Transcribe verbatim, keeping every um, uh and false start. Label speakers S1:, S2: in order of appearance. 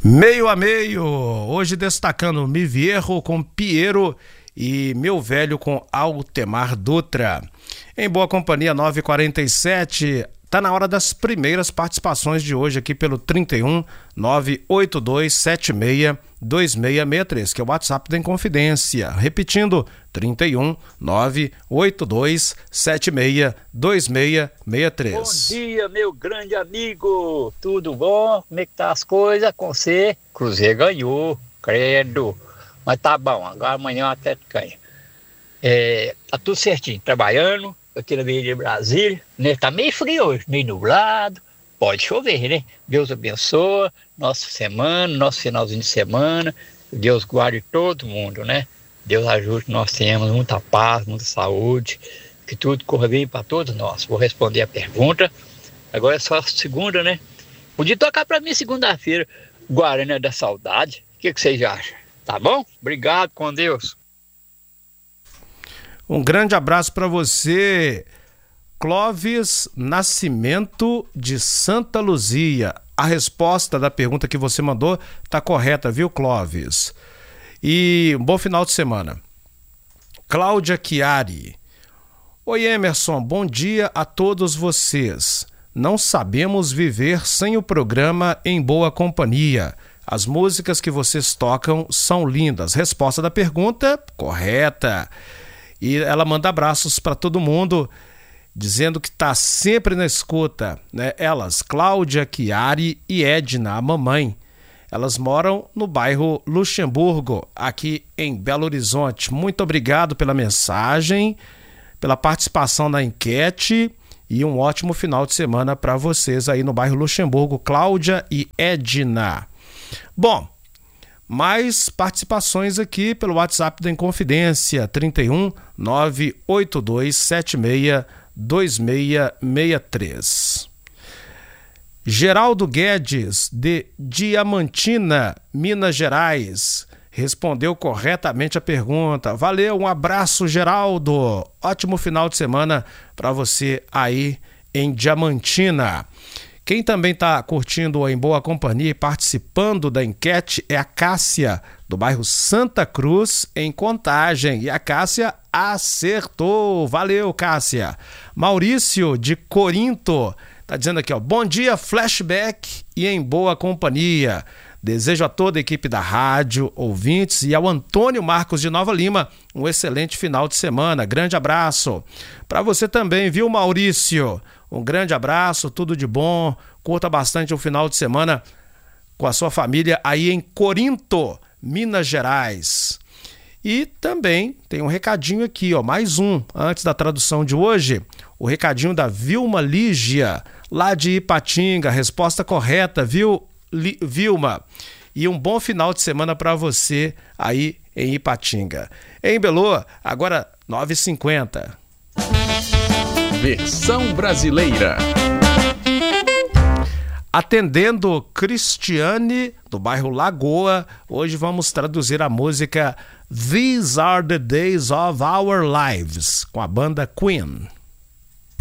S1: Meio a meio, hoje destacando Mi Viejo com Piero e Meu Velho com Altemar Dutra. Em boa companhia, nove e quarenta e sete, tá na hora das primeiras participações de hoje aqui pelo trinta e um, nove oito dois sete seis dois seis seis três, que é o WhatsApp da Inconfidência. Repetindo, trinta e um, nove oito dois sete seis dois seis seis três.
S2: Bom dia, meu grande amigo, tudo bom? Como é que tá as coisas com você? Cruzeiro ganhou, credo, mas tá bom, agora amanhã até ganha. É, tá tudo certinho, trabalhando aqui na Avenida Brasília, né? Tá meio frio hoje, meio nublado, pode chover, né? Deus abençoe nossa semana, nosso finalzinho de semana, Deus guarde todo mundo, né? Deus ajude que nós tenhamos muita paz, muita saúde, que tudo corra bem para todos nós. Vou responder a pergunta, agora é só segunda, né? Podia tocar para mim segunda-feira, Guarani da Saudade, o que, que vocês acham? Tá bom? Obrigado, com Deus.
S1: Um grande abraço para você, Clóvis Nascimento de Santa Luzia. A resposta da pergunta que você mandou tá correta, viu, Clóvis? E um bom final de semana. Cláudia Chiari. Oi, Emerson, bom dia a todos vocês. Não sabemos viver sem o programa Em Boa Companhia. As músicas que vocês tocam são lindas. Resposta da pergunta, correta. E ela manda abraços para todo mundo, dizendo que está sempre na escuta, né? Elas, Cláudia, Chiari e Edna, a mamãe. Elas moram no bairro Luxemburgo, aqui em Belo Horizonte. Muito obrigado pela mensagem, pela participação na enquete e um ótimo final de semana para vocês aí no bairro Luxemburgo, Cláudia e Edna. Bom, mais participações aqui pelo WhatsApp da Inconfidência, trinta e um, nove oito dois sete seis dois seis seis três. Geraldo Guedes, de Diamantina, Minas Gerais, respondeu corretamente a pergunta. Valeu, um abraço, Geraldo. Ótimo final de semana para você aí em Diamantina. Quem também está curtindo Em Boa Companhia e participando da enquete é a Cássia, do bairro Santa Cruz, em Contagem. E a Cássia acertou. Valeu, Cássia. Maurício, de Corinto, está dizendo aqui, ó, bom dia, Flashback e Em Boa Companhia. Desejo a toda a equipe da rádio, ouvintes e ao Antônio Marcos de Nova Lima um excelente final de semana. Grande abraço. Para você também, viu, Maurício? Um grande abraço, tudo de bom. Curta bastante o final de semana com a sua família aí em Corinto, Minas Gerais. E também tem um recadinho aqui, ó, mais um, antes da tradução de hoje. O recadinho da Vilma Lígia, lá de Ipatinga. Resposta correta, viu, Li, Vilma? E um bom final de semana para você aí em Ipatinga. Em Belô, agora nove e cinquenta.
S3: Versão brasileira.
S1: Atendendo Cristiane, do bairro Lagoa, hoje vamos traduzir a música These Are the Days of Our Lives, com a banda Queen.